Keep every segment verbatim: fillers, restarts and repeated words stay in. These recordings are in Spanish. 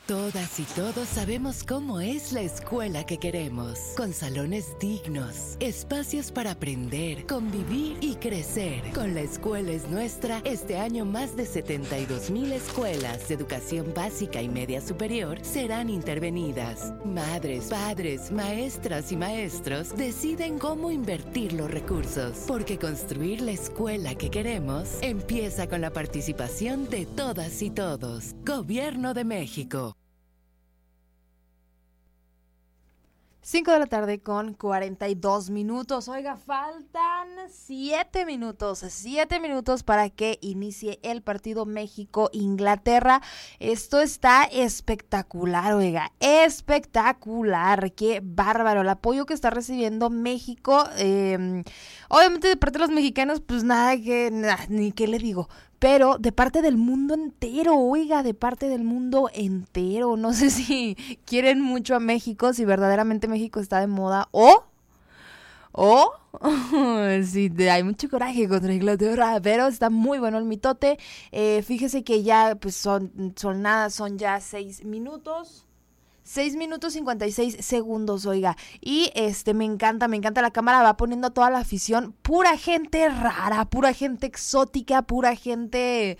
Todas y todos sabemos cómo es la escuela que queremos, con salones dignos, espacios para aprender, convivir y crecer. Con La Escuela es Nuestra, este año más de setenta y dos mil escuelas de educación básica y media superior serán intervenidas. Madres, padres, maestras y maestros deciden cómo invertir los recursos, porque construir la escuela que queremos empieza con la participación de todas y todos. Gobierno de México. cinco de la tarde con cuarenta y dos minutos. Oiga, faltan siete minutos, siete minutos para que inicie el partido México-Inglaterra. Esto está espectacular, oiga, espectacular, qué bárbaro el apoyo que está recibiendo México. Eh, obviamente de parte de los mexicanos, pues nada que, nada, ni qué le digo. Pero de parte del mundo entero, oiga, de parte del mundo entero. No sé si quieren mucho a México, si verdaderamente México está de moda, o, o, sí, hay mucho coraje contra Inglaterra, pero está muy bueno el mitote. Eh, fíjese que ya, pues son, son nada, son ya seis minutos. seis minutos cincuenta y seis segundos, oiga, y este me encanta, me encanta, la cámara va poniendo a toda la afición, pura gente rara, pura gente exótica, pura gente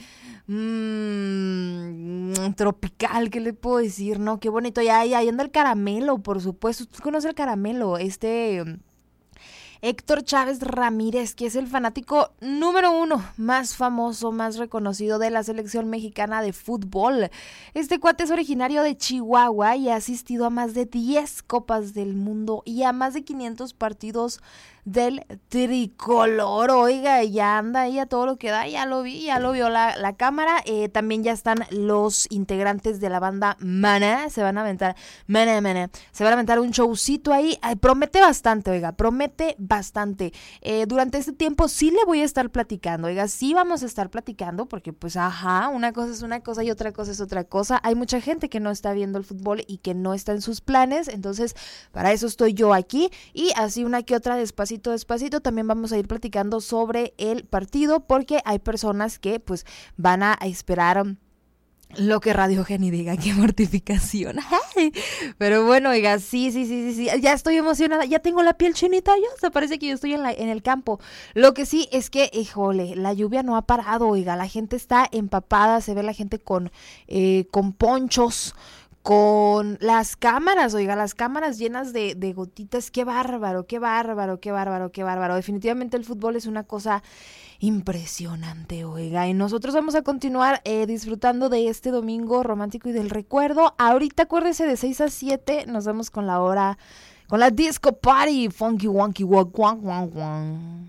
mmm, tropical, ¿qué le puedo decir? No, qué bonito, ya ahí anda el Caramelo, por supuesto, ¿usted conoce el Caramelo? Este Héctor Chávez Ramírez, que es el fanático número uno, más famoso, más reconocido de la selección mexicana de fútbol. Este cuate es originario de Chihuahua y ha asistido a más de diez Copas del Mundo y a más de quinientos partidos del tricolor. Oiga, ya anda ahí a todo lo que da, ya lo vi, ya lo vio la, la cámara. Eh, también ya están los integrantes de la banda Maná, se van a aventar, Maná, Maná, se van a aventar un showcito ahí. Ay, promete bastante, oiga, promete bastante. Eh, durante este tiempo sí le voy a estar platicando, oiga, sí vamos a estar platicando, porque pues ajá, una cosa es una cosa y otra cosa es otra cosa. Hay mucha gente que no está viendo el fútbol y que no está en sus planes, entonces para eso estoy yo aquí, y así una que otra despacito despacito también vamos a ir platicando sobre el partido, porque hay personas que pues van a esperar lo que Radio Geni diga. Qué mortificación. Pero bueno, oiga, sí, sí, sí, sí, sí, ya estoy emocionada, ya tengo la piel chinita, ya se parece que yo estoy en, la, en el campo. Lo que sí es que, híjole, la lluvia no ha parado, oiga, la gente está empapada, se ve la gente con, eh, con ponchos, con las cámaras, oiga, las cámaras llenas de, de gotitas. Qué bárbaro, qué bárbaro, qué bárbaro, qué bárbaro. Definitivamente el fútbol es una cosa impresionante, oiga, y nosotros vamos a continuar eh, disfrutando de este domingo romántico y del recuerdo. Ahorita acuérdese, de seis a siete nos vemos con la hora, con la disco party, funky wonky wonk wonk wonk wonk.